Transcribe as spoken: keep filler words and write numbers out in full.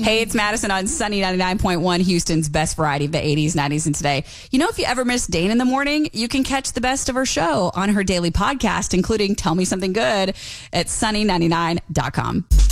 Hey, it's Madison on Sunny ninety-nine point one, Houston's best variety of the eighties, nineties, and today. You know, if you ever miss Dane in the morning, you can catch the best of her show on her daily podcast, including Tell Me Something Good at sunny ninety-nine dot com.